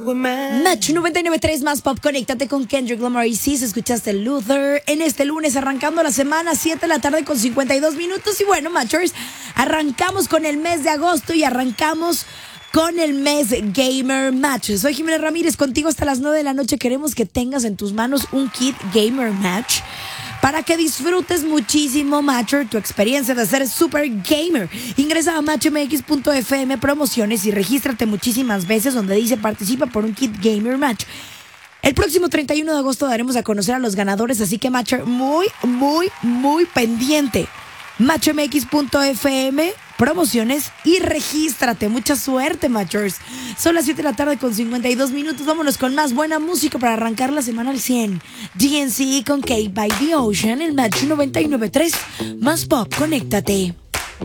Match 99.3 más pop, conéctate con Kendrick Lamar y Sis, escuchaste Luther en este lunes arrancando la semana 7 de la tarde con 52 minutos y bueno, Matchers, arrancamos con el mes de agosto y arrancamos con el mes Gamer Match. Soy Jimena Ramírez, contigo hasta las 9 de la noche. Queremos que tengas en tus manos un kit Gamer Match para que disfrutes muchísimo, Matcher, tu experiencia de ser super gamer. Ingresa a matchmx.fm promociones y regístrate muchísimas veces donde dice participa por un kit Gamer Match. El próximo 31 de agosto daremos a conocer a los ganadores, así que Matcher, muy pendiente. matchmx.fm promociones y regístrate. Mucha suerte, Matchers. Son las 7 de la tarde con 52 minutos. Vámonos con más buena música para arrancar la semana al 100. DNC con Cake by the Ocean, el Match 99.3 más pop. Conéctate.